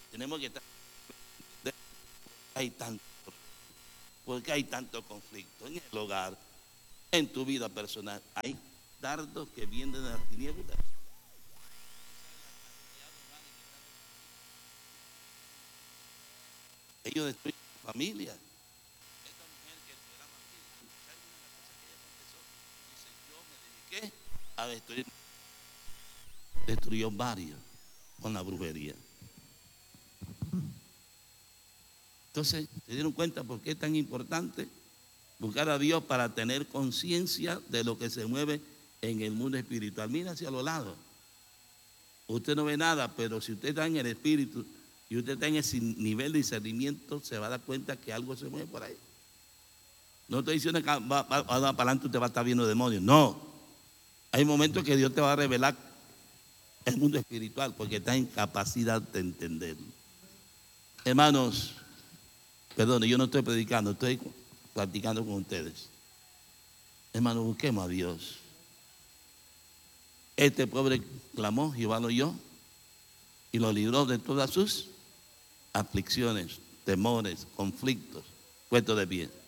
Tenemos que estar. Hay tanto, porque hay tanto conflicto en el hogar, en tu vida personal. Hay dardos que vienen de las tinieblas. Ellos destruyen familias. Esta mujer que el programa aquí, ¿sabe una de las cosas que ella confesó? Dice, yo me dediqué a destruir. Destruyó varios con la brujería. Entonces, ¿se dieron cuenta por qué es tan importante buscar a Dios para tener conciencia de lo que se mueve en el mundo espiritual? Mira hacia los lados. Usted no ve nada, pero si usted está en el espíritu y usted está en ese nivel de discernimiento, se va a dar cuenta que algo se mueve por ahí. No estoy diciendo que va para adelante usted va a estar viendo demonios. No. Hay momentos que Dios te va a revelar el mundo espiritual porque está en capacidad de entenderlo. Hermanos, perdón, yo no estoy predicando, estoy platicando con ustedes. Hermanos, busquemos a Dios. Este pobre clamó, Jehová lo oyó y lo libró de todas sus aflicciones, temores, conflictos. Puesto de pie.